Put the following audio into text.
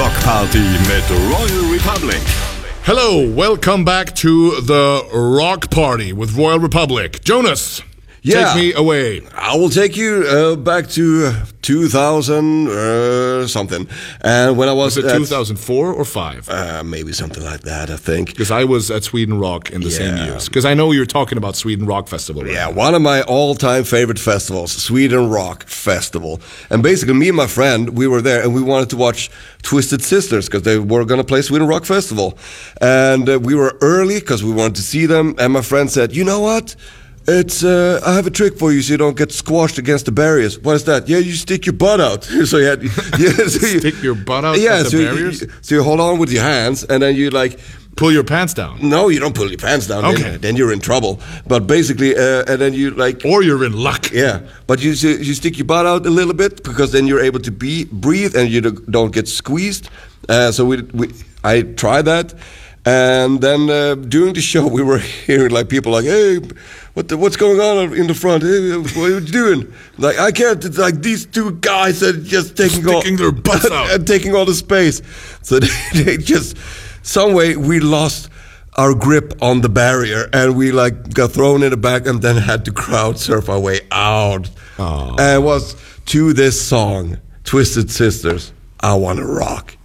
Rock Party mit Royal Republic. Hello, welcome back to the Rock Party with Royal Republic. Jonas, take me away. I will take you back to 2000 something. And when I was it 2004 or 5? Maybe something like that, I think. Because I was at Sweden Rock in the same years. Because I know you're talking about Sweden Rock Festival. Right? Yeah, one of my all-time favorite festivals, Sweden Rock Festival. And basically, me and my friend, we were there, and we wanted to watch Twisted Sisters because they were going to play Sweden Rock Festival. And we were early because we wanted to see them. And my friend said, you know what? I have a trick for you so you don't get squashed against the barriers. What is that? Yeah, you stick your butt out. So you had, stick your butt out at the barriers? So you hold on with your hands and then you like... Pull your pants down. No, you don't pull your pants down. Okay. Then you're in trouble. But basically, and then you like... Or you're in luck. Yeah. But you stick your butt out a little bit because then you're able to breathe and you don't get squeezed. So I tried that. And then during the show, we were hearing like people like, "Hey, what's going on in the front? Hey, what are you doing?" Like, I can't. It's like these two guys that are just sticking their butts out and taking all the space. So they just some way we lost our grip on the barrier and we like got thrown in the back and then had to crowd surf our way out. Aww. And it was to this song, Twisted Sisters, "I Wanna Rock."